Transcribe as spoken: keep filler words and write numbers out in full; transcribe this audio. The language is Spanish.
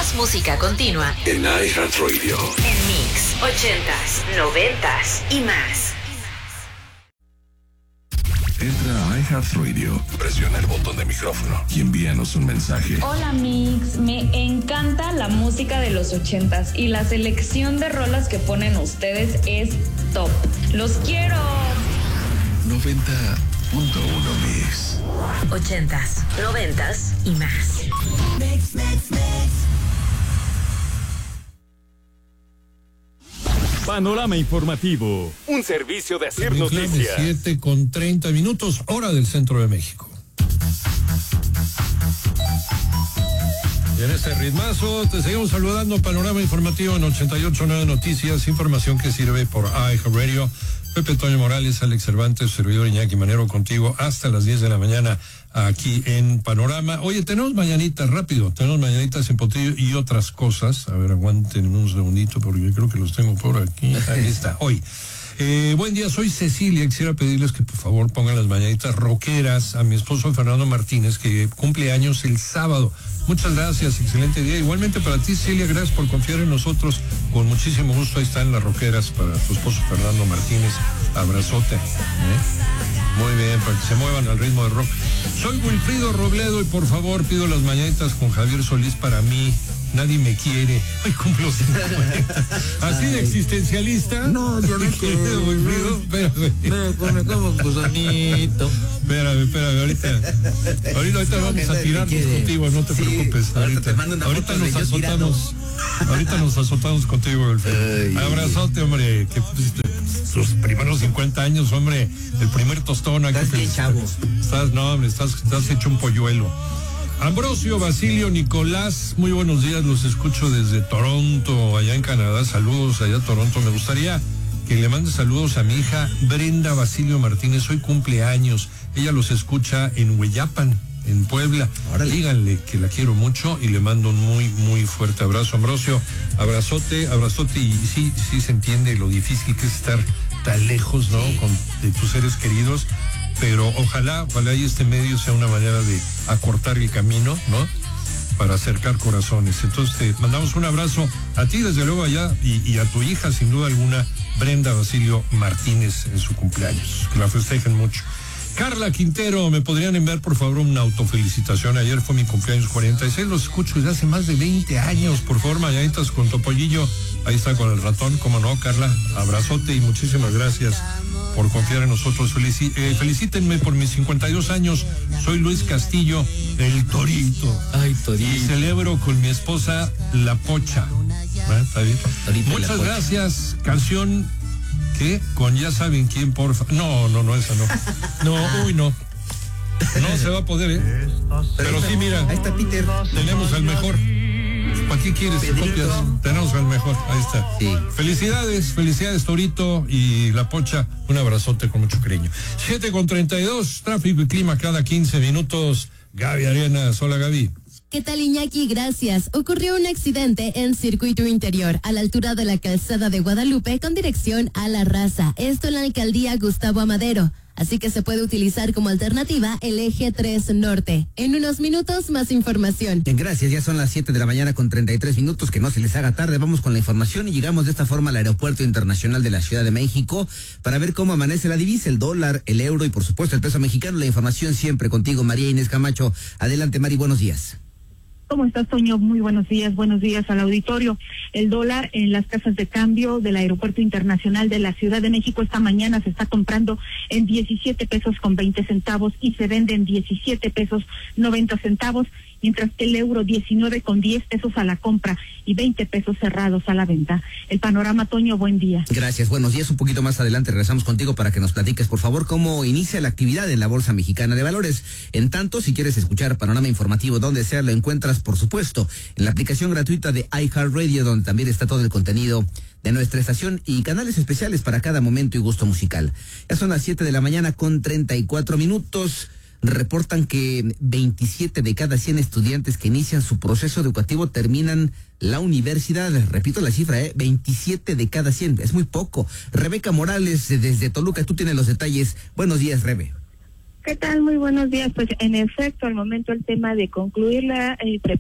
Más música continua en iHeartRadio. En Mix, ochentas, noventas y más. Entra a iHeartRadio, presiona el botón de micrófono y envíanos un mensaje. Hola Mix, me encanta la música de los ochentas y la selección de rolas que ponen ustedes es top. ¡Los quiero! noventa punto uno Mix. Ochentas, noventas y más. Mix, mix, mix. Panorama informativo, un servicio de Hacer Noticias. siete con treinta minutos, hora del centro de México. Y en ese ritmazo te seguimos saludando. Panorama informativo en ochenta y ocho punto nueve Noticias, información que sirve por iHeartRadio. Pepe Toño Morales, Alex Cervantes, servidor Iñaki Manero contigo hasta las diez de la mañana aquí en Panorama. Oye, tenemos mañanitas, rápido, tenemos mañanitas en Potillo y otras cosas. A ver, aguanten un segundito porque yo creo que los tengo por aquí. Ahí está, hoy. Eh, buen día, soy Cecilia. Quisiera pedirles que por favor pongan las mañanitas rockeras a mi esposo Fernando Martínez, que cumple años el sábado. Muchas gracias, excelente día. Igualmente para ti, Celia, gracias por confiar en nosotros. Con muchísimo gusto, ahí están las rockeras para tu esposo Fernando Martínez. Abrazote. ¿eh? Muy bien, para que se muevan al ritmo de rock. Soy Wilfrido Robledo y por favor pido las mañanitas con Javier Solís para mí. Nadie me quiere. Ay, cumplo cincuenta. Así de existencialista. No, yo no quiero. Wilfrido, espérame. Me como un gusanito. Espérame, espérame, ahorita. Ahorita, ahorita vamos a tirarnos contigo, no te sí, preocupes. Ahorita, ahorita, ahorita nos azotamos. Ahorita nos azotamos contigo, Wilfrido. Abrazote, hombre. Que sus primeros cincuenta años, hombre. El primer tostón. Estás que chavo. Estás, no, hombre, estás, estás hecho un polluelo. Ambrosio, Basilio, Nicolás, muy buenos días, los escucho desde Toronto, allá en Canadá, saludos allá a Toronto. Me gustaría que le mande saludos a mi hija Brenda Basilio Martínez, hoy cumpleaños, ella los escucha en Hueyapan, en Puebla. Ahora díganle que la quiero mucho y le mando un muy, muy fuerte abrazo. Ambrosio, abrazote, abrazote, y sí, sí se entiende lo difícil que es estar tan lejos, ¿no? Con, de tus seres queridos. Pero ojalá, ojalá y este medio sea una manera de acortar el camino, ¿no? Para acercar corazones. Entonces te mandamos un abrazo a ti, desde luego allá, y, y a tu hija, sin duda alguna, Brenda Basilio Martínez, en su cumpleaños. Que la festejen mucho. Carla Quintero, ¿me podrían enviar por favor una autofelicitación? Ayer fue mi cumpleaños cuarenta y seis, los escucho desde hace más de veinte años. Por favor, mañanitas con Topollillo. Ahí está con el ratón, cómo no, Carla. Abrazote y muchísimas gracias por confiar en nosotros. Felici- eh, felicítenme por mis cincuenta y dos años. Soy Luis Castillo, el Torito. Ay, Torito. Y celebro con mi esposa La Pocha. ¿Eh? ¿Está bien? Torito, Muchas La Pocha. gracias. Canción, ¿qué? Con ya saben quién, porfa. No, no, no, esa no. No, uy, no. No se va a poder, ¿eh? Pero sí, mira. Ahí está Peter. Tenemos al mejor. ¿Para qué quieres Pedrito. copias? Tenemos al mejor, ahí está. Sí. Felicidades, felicidades Torito y La Pocha, un abrazote con mucho cariño. siete con treinta y dos, tráfico y clima cada quince minutos. Gaby Arenas, hola Gaby. ¿Qué tal, Iñaki? Gracias. Ocurrió un accidente en Circuito Interior, a la altura de la calzada de Guadalupe, con dirección a La Raza. Esto en la alcaldía Gustavo Amadero. Así que se puede utilizar como alternativa el eje tres norte. En unos minutos, más información. Bien, gracias, ya son las siete de la mañana con treinta y tres minutos, que no se les haga tarde. Vamos con la información y llegamos de esta forma al Aeropuerto Internacional de la Ciudad de México para ver cómo amanece la divisa, el dólar, el euro y por supuesto el peso mexicano. La información siempre contigo, María Inés Camacho. Adelante, Mari, buenos días. ¿Cómo estás, Toño? Muy buenos días, buenos días al auditorio. El dólar en las casas de cambio del Aeropuerto Internacional de la Ciudad de México esta mañana se está comprando en diecisiete pesos con veinte centavos y se vende en diecisiete pesos noventa centavos, mientras que el euro diecinueve con diez pesos a la compra y veinte pesos cerrados a la venta. El panorama, Toño, buen día. Gracias, buenos días. Un poquito más adelante regresamos contigo para que nos platiques, por favor, cómo inicia la actividad en la Bolsa Mexicana de Valores. En tanto, si quieres escuchar Panorama Informativo donde sea, lo encuentras, por supuesto, en la aplicación gratuita de iHeartRadio, donde también está todo el contenido de nuestra estación y canales especiales para cada momento y gusto musical. Ya son las siete de la mañana con treinta y cuatro minutos. Reportan que veintisiete de cada cien estudiantes que inician su proceso educativo terminan la universidad. Repito la cifra, ¿eh? veintisiete de cada cien. Es muy poco. Rebeca Morales, desde Toluca, tú tienes los detalles. Buenos días, Rebe. ¿Qué tal? Muy buenos días. Pues en efecto, al momento el tema de concluir la eh,